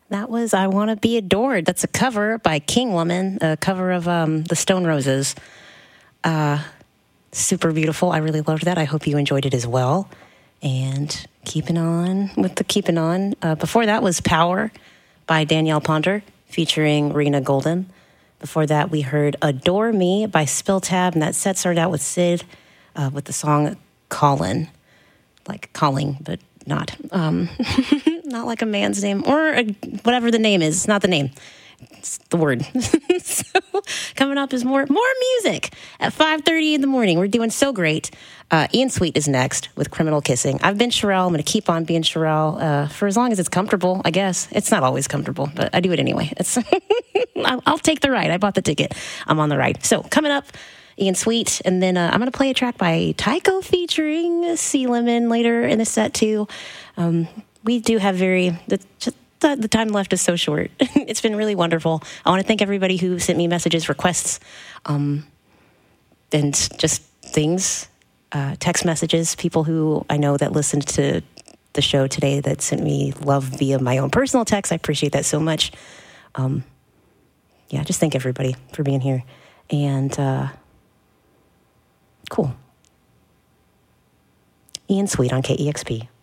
That was I Want to Be Adored. That's a cover by King Woman, a cover of the Stone Roses. Super beautiful. I really loved that. I hope you enjoyed it as well. And keeping on with the keeping on. Before that was Power by Danielle Ponder featuring Rena Golden. Before that, we heard Adore Me by Spill Tab, and that set started out with Sid with the song Callin'. Like calling, but not. Not like a man's name or whatever the name is. It's not the name. It's the word. So coming up is more music at 5:30 in the morning. We're doing so great. Ian Sweet is next with Criminal Kissing. I've been Sherelle. I'm going to keep on being Sherelle for as long as it's comfortable, I guess. It's not always comfortable, but I do it anyway. It's I'll take the ride. I bought the ticket. I'm on the ride. So coming up, Ian Sweet, and then I'm going to play a track by Tycho featuring Sea Lemon later in the set too. We do have the time left is so short. It's been really wonderful. I want to thank everybody who sent me messages, requests, and just things, text messages, people who I know that listened to the show today that sent me love via my own personal text. I appreciate that so much. Just thank everybody for being here. And cool. Ian Sweet on KEXP.